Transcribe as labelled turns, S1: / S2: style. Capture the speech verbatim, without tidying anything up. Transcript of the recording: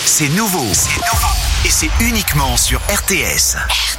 S1: C'est nouveau. C'est nouveau. Et c'est uniquement sur R T S.